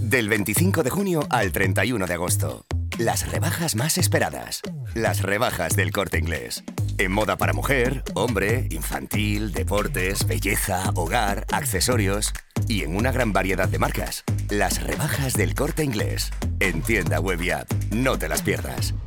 Del 25 de junio al 31 de agosto. Las rebajas más esperadas. Las rebajas del Corte Inglés. En moda para mujer, hombre, infantil, deportes, belleza, hogar, accesorios y en una gran variedad de marcas. Las rebajas del Corte Inglés. En tienda web y app. No te las pierdas.